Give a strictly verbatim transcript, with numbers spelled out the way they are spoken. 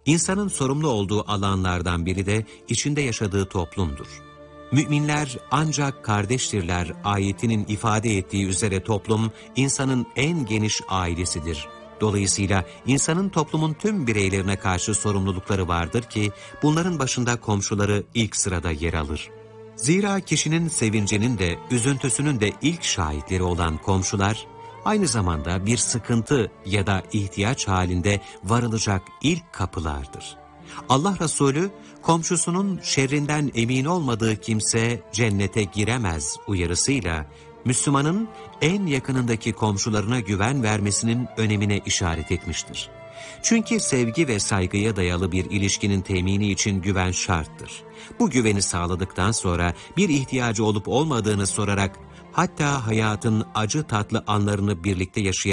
İnsanın sorumlu olduğu alanlardan biri de içinde yaşadığı toplumdur. Müminler ancak kardeştirler ayetinin ifade ettiği üzere toplum, insanın en geniş ailesidir. Dolayısıyla insanın toplumun tüm bireylerine karşı sorumlulukları vardır ki, bunların başında komşuları ilk sırada yer alır. Zira kişinin sevincinin de, üzüntüsünün de ilk şahitleri olan komşular, aynı zamanda bir sıkıntı ya da ihtiyaç halinde varılacak ilk kapılardır. Allah Resulü, komşusunun şerrinden emin olmadığı kimse cennete giremez uyarısıyla, Müslümanın en yakınındaki komşularına güven vermesinin önemine işaret etmiştir. Çünkü sevgi ve saygıya dayalı bir ilişkinin temini için güven şarttır. Bu güveni sağladıktan sonra bir ihtiyacı olup olmadığını sorarak, hatta hayatın acı tatlı anlarını birlikte yaşayarak,